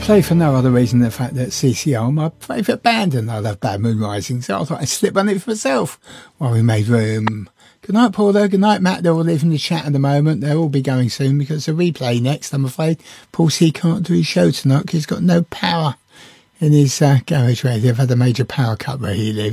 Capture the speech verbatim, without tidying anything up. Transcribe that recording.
play for no other reason than the fact that C C R are my favourite band and I love Bad Moon Rising, so I thought I'd slip on it for myself while we made room. Good night, Paul, though. Good night, Matt. They're all leaving the chat at the moment. They'll all be going soon because it's a replay next, I'm afraid. Paul C can't do his show tonight because he's got no power in his uh, garage where they've had a major power cut where he lives.